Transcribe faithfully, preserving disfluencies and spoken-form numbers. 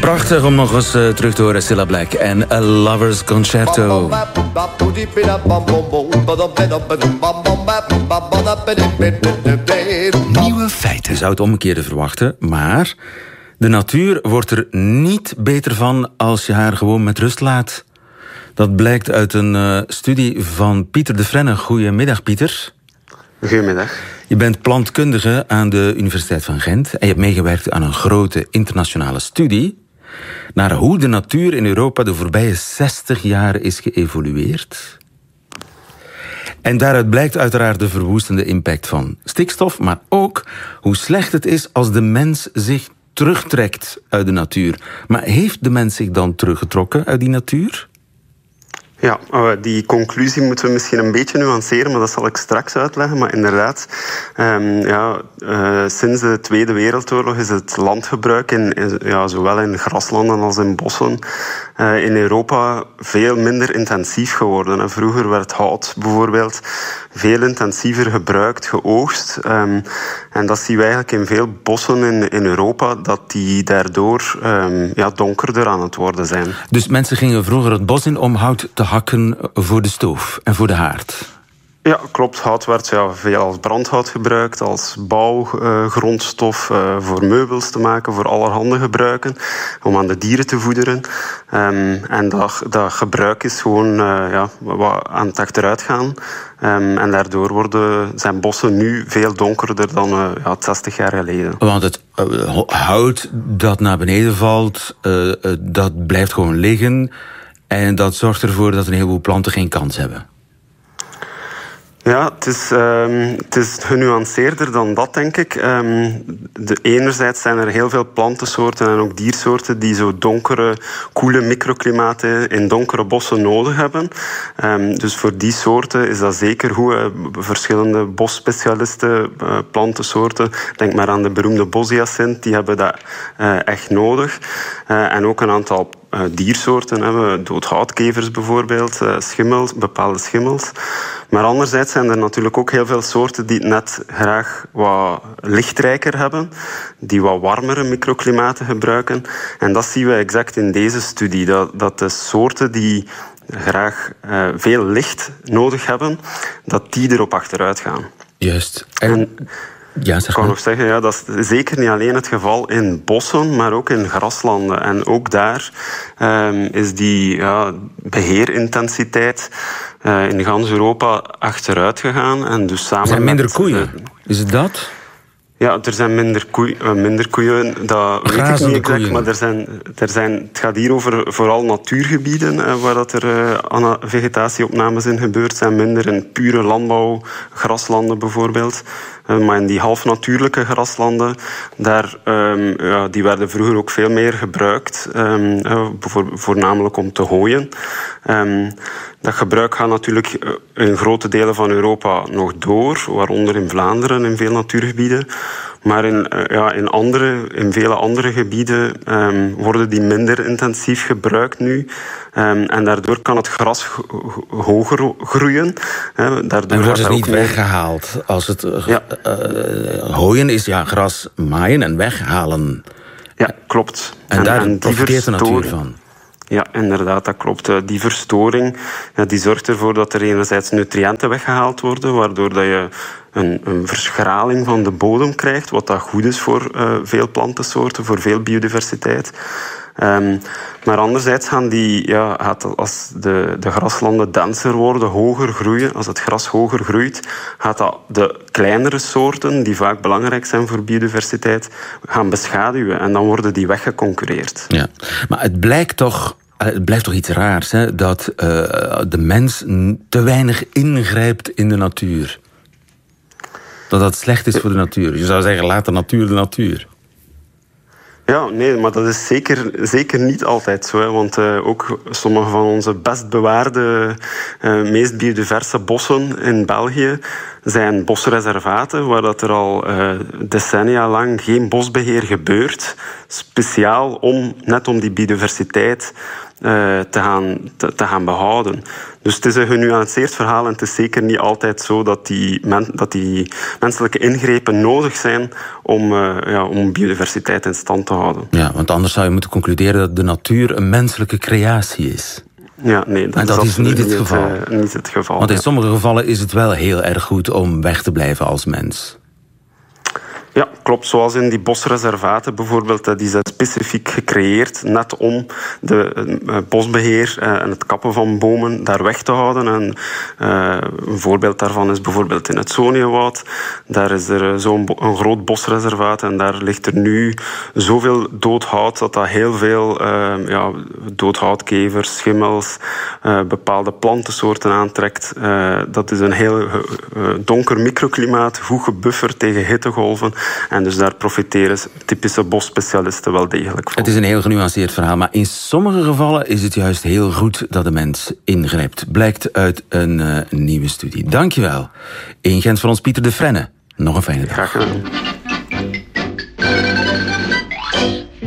Prachtig om nog eens uh, terug te horen, Cilla Black en A Lover's Concerto. Nieuwe feiten. Je zou het omgekeerde verwachten, maar de natuur wordt er niet beter van als je haar gewoon met rust laat. Dat blijkt uit een uh, studie van Pieter de Vrenne. Goedemiddag, Pieter. Goedemiddag. Je bent plantkundige aan de Universiteit van Gent en je hebt meegewerkt aan een grote internationale studie naar hoe de natuur in Europa de voorbije zestig jaar is geëvolueerd. En daaruit blijkt uiteraard de verwoestende impact van stikstof, maar ook hoe slecht het is als de mens zich terugtrekt uit de natuur. Maar heeft de mens zich dan teruggetrokken uit die natuur? Ja, die conclusie moeten we misschien een beetje nuanceren, maar dat zal ik straks uitleggen. Maar inderdaad, um, ja, uh, sinds de Tweede Wereldoorlog is het landgebruik in, in, ja, zowel in graslanden als in bossen uh, in Europa veel minder intensief geworden. En vroeger werd hout bijvoorbeeld veel intensiever gebruikt, geoogst. Um, en dat zien we eigenlijk in veel bossen in, in Europa, dat die daardoor um, ja, donkerder aan het worden zijn. Dus mensen gingen vroeger het bos in om hout te hakken voor de stoof en voor de haard? Ja, klopt. Hout werd ja, veel als brandhout gebruikt, als bouwgrondstof, uh, uh, voor meubels te maken, voor allerhande gebruiken, om aan de dieren te voederen. Um, en dat, dat gebruik is gewoon uh, ja, wat aan het achteruit gaan. Um, en daardoor worden, zijn bossen nu veel donkerder dan uh, ja, zestig jaar geleden. Want het uh, hout dat naar beneden valt, uh, uh, dat blijft gewoon liggen. En dat zorgt ervoor dat een heleboel planten geen kans hebben. Ja, het is, um, het is genuanceerder dan dat, denk ik. Um, de, enerzijds zijn er heel veel plantensoorten en ook diersoorten die zo donkere, koele microklimaten in donkere bossen nodig hebben. Um, dus voor die soorten is dat zeker goed. Uh, verschillende bosspecialisten, uh, plantensoorten, denk maar aan de beroemde boshyacint, die hebben dat uh, echt nodig. Uh, en ook een aantal Uh, diersoorten hebben, doodhoutkevers bijvoorbeeld, uh, schimmels, bepaalde schimmels. Maar anderzijds zijn er natuurlijk ook heel veel soorten die het net graag wat lichtrijker hebben, die wat warmere microklimaten gebruiken. En dat zien we exact in deze studie, dat, dat de soorten die graag uh, veel licht nodig hebben, dat die erop achteruit gaan. Juist. En... en... Ja, ik kan nog zeggen, ja, dat is zeker niet alleen het geval in bossen, maar ook in graslanden. En ook daar um, is die ja, beheerintensiteit uh, in gans Europa achteruit gegaan. En dus samen er zijn minder met, koeien, is het dat? Ja, er zijn minder, koei, uh, minder koeien, dat weet ik niet exact, koeien. maar er zijn, er zijn, het gaat hier over vooral natuurgebieden, uh, waar dat er uh, vegetatieopnames in gebeurd zijn, minder in pure landbouw, graslanden bijvoorbeeld. Uh, maar in die halfnatuurlijke graslanden, daar, um, ja, die werden vroeger ook veel meer gebruikt, um, uh, voor, voornamelijk om te hooien. Um, dat gebruik gaat natuurlijk in grote delen van Europa nog door, waaronder in Vlaanderen in veel natuurgebieden. Maar in, uh, ja, in, andere, in vele andere gebieden um, worden die minder intensief gebruikt nu. Um, en daardoor kan het gras hoger groeien. Hè. Daardoor en wordt het niet meer... weggehaald? Als het uh, ja. uh, hooien is ja gras maaien en weghalen. Ja, klopt. En, en daar en profiteert de natuur van. Ja, inderdaad, dat klopt. Die verstoring ja, die zorgt ervoor dat er enerzijds nutriënten weggehaald worden, waardoor dat je een, een verschraling van de bodem krijgt, wat dat goed is voor uh, veel plantensoorten, voor veel biodiversiteit. Um, maar anderzijds gaan die, ja, gaat als de, de graslanden denser worden, hoger groeien, als het gras hoger groeit, gaat dat de kleinere soorten, die vaak belangrijk zijn voor biodiversiteit, gaan beschaduwen. En dan worden die weggeconcurreerd. Ja, maar het blijkt toch... Het blijft toch iets raars, hè, dat uh, de mens te weinig ingrijpt in de natuur. Dat dat slecht is voor de natuur. Je zou zeggen, laat de natuur de natuur. Ja, nee, maar dat is zeker, zeker niet altijd zo. Hè, want uh, ook sommige van onze best bewaarde, uh, meest biodiverse bossen in België zijn bosreservaten, waar dat er al uh, decennia lang geen bosbeheer gebeurt. Speciaal om, net om die biodiversiteit uh, te, gaan, te, te gaan behouden. Dus het is een genuanceerd verhaal en het is zeker niet altijd zo dat die, men, dat die menselijke ingrepen nodig zijn om, uh, ja, om biodiversiteit in stand te houden. Ja, want anders zou je moeten concluderen dat de natuur een menselijke creatie is. Ja, nee, dat, en dat is, is niet het niet geval. Het, uh, niet het geval. Want in ja. sommige gevallen is het wel heel erg goed om weg te blijven als mens. Ja, klopt. Zoals in die bosreservaten bijvoorbeeld. Die zijn specifiek gecreëerd net om de uh, bosbeheer uh, en het kappen van bomen daar weg te houden. En, uh, een voorbeeld daarvan is bijvoorbeeld in het Soniewoud. Daar is er zo'n bo- een groot bosreservaat en daar ligt er nu zoveel dood hout dat dat heel veel uh, ja, doodhoutkevers, schimmels, uh, bepaalde plantensoorten aantrekt. Uh, dat is een heel uh, donker microklimaat, goed gebufferd tegen hittegolven. En dus daar profiteren typische bosspecialisten wel degelijk van. Het is een heel genuanceerd verhaal, maar in sommige gevallen is het juist heel goed dat de mens ingrijpt. Blijkt uit een uh, nieuwe studie. Dankjewel. In Gent voor ons Pieter de Frenne. Nog een fijne dag. Graag gedaan.